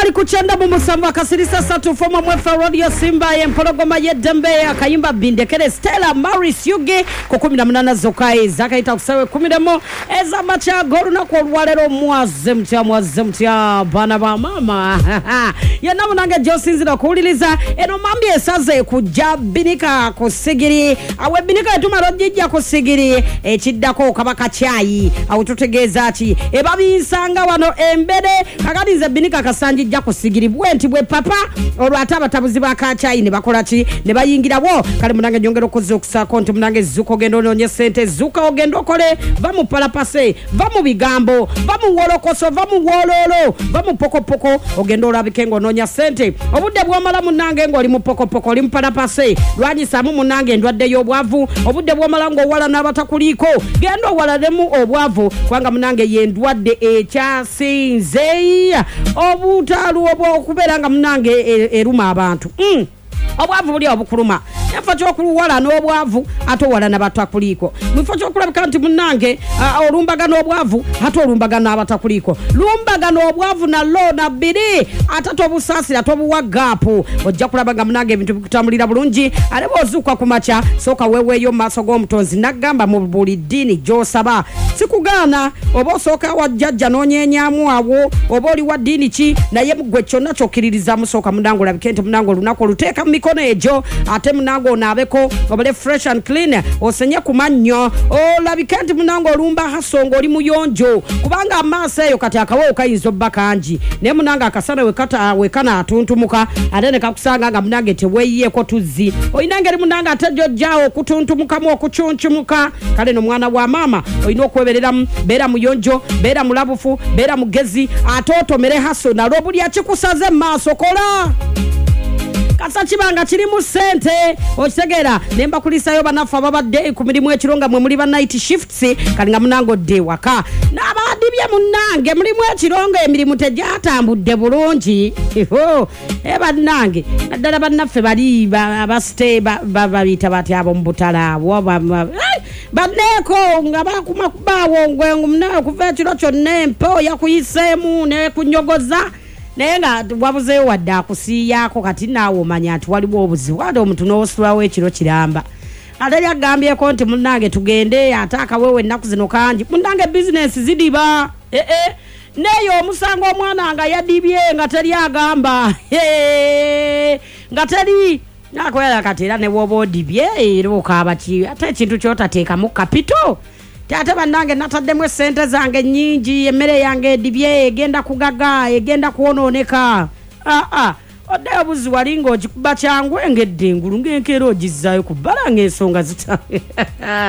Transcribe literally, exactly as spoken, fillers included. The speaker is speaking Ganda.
kali kuchenda mu musamba kasirisa satu foma mwefa radio Simba ye mpologoma ye dembe akayimba bindekere Stella Maris Yugi ku kumi na munana zokai zakaita kusawe kumi demo eza macha goru na kwalwalero mwaze mtia mwaze mtia bana ba mama ya namu nange josinzira kuuliliza eno mambi esaze kuja binika kusigiri awe binika etuma rodijja kusigiri echiddako kabaka chai autotegeza ati ebabi nsanga wano embede kakati nze binika kasanji jja kusigiri bwenti bwe papa olwata batabuzi bakachai ne bakola ki ne bayingira bo kale munange nyongero kozo okusa konti munange zuko gendo nonye sente zuka ogendo kole bamu palapase bamu bigambo bamu wolokoso bamu wololo bamu poko poko ogendo olabikengo nonya sente obudde bwamala munange ngo oli mu poko poko oli mpalapase lwanyi samu munange ndwadde yo bwavu obudde bwamala ngo wala nabatakuliko gendo wala demu obwavu kwanga munange yendwadde ekyasinze obutalu obwo okuberanga munange eruma abantu mm. obwavu buli obukuluma yafa kyokuluwala n'obwavu ate wala nabatakuliko mufo kyokulabika nti munange uh, olumbaga n'obwavu ate olumbaga n'abatakuliko lumbaga n'obwavu na lo na biri ate obusasira tobuwa gapu ojja kulabanga munange ebintu bikutambulira bulungi alebo ozuka kumacha soka weweyo maso g'omutonzi nagamba mu buli dini gyosaba sikugana oba osoka wajjajja n'onyenyamu awo oba oli wa dini ki naye gwe kyonna kyokiririza musoka munange olabike nti munange olunaku oluteeka mu mikono ejo ate munange onabeko obale fresh and clean osenye kumanyo olabike nti munange olumba hasongo oli muyonjo kubanga amaaso eyo kati akawo kayinzo bakanji ne munange akasana wekata wekana atuntumuka ate ne kakusanga nga munange teweyeko tuzi oyinange ali munange atajojjao okutuntumuka mu okuchunchumuka kale no mwana wa mama oyina okweberera bera muyonjo bera mulabufu bera mugezi atotomere haso na lobuli akikusaze maaso kola kasa chibanga chiri mu sente okitegera nemba kulisayo banafa babadde ku mirimu ekironga mwe muri ba night shifts kalinga munango de waka nabadibye munange mulimu ekironga emirimu tejatambudde bulungi ho eba nange naddala banaffe bali abaste babita bati abo mbutala abo baneko nga bakumakubawo ngwe munange kuva ekiro kyonna empo yakuyisemu ne kunyogoza nenga wabuze wadde akusiyako kati naawo manya ati waliwo obuzibu ate omuntu n'osulawo ekiro kiramba ate yagambyeko nti munange tugende ate akawewe ennaku zino kangi munange bizinesi zidiba ee neyo omusango omwana nga yadibye nga teri agamba nga teri nakoyala kati era ne woba odibye era okaaba ki ate ekintu kyotateekamu kapito ate banange nataddemu sente zange nyingi emmere yange edibye egenda kugaga egenda kuwonooneka ah ah odde obuzi walinga ogikuba kyangwe ngedde engulu ng'enkeera ogizzayo ku bbala ng'ensonga zita